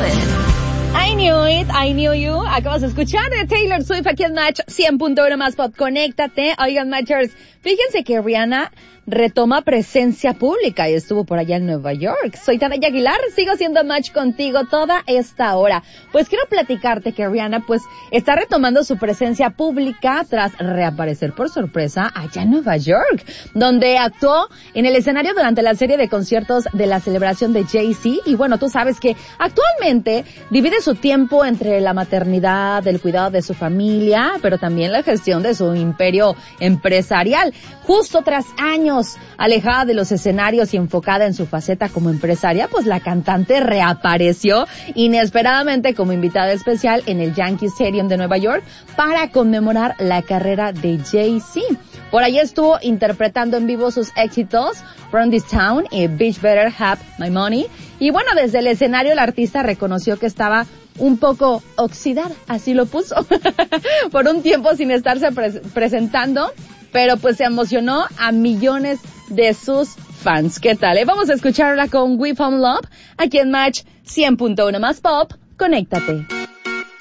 I knew it, I knew you. Acabas de escuchar de Taylor Swift aquí en Match 100.1 más pop. Conéctate. Oigan, Matchers, fíjense que Rihanna retoma presencia pública y estuvo por allá en Nueva York. Soy Tania Aguilar, sigo siendo Match contigo toda esta hora. Pues quiero platicarte que Rihanna pues está retomando su presencia pública tras reaparecer por sorpresa allá en Nueva York, donde actuó en el escenario durante la serie de conciertos de la celebración de Jay-Z. Y bueno, tú sabes que actualmente divide su tiempo entre la maternidad, el cuidado de su familia, pero también la gestión de su imperio empresarial. Justo tras años alejada de los escenarios y enfocada en su faceta como empresaria, pues la cantante reapareció inesperadamente como invitada especial en el Yankee Stadium de Nueva York para conmemorar la carrera de Jay-Z. Por allí estuvo interpretando en vivo sus éxitos From This Town y Bitch Better Have My Money. Y bueno, desde el escenario el artista reconoció que estaba un poco oxidada, así lo puso, por un tiempo sin estarse presentando, pero pues se emocionó a millones de sus fans. ¿Qué tal? Vamos a escucharla con We Found Love aquí en Match 100.1 más pop. Conéctate.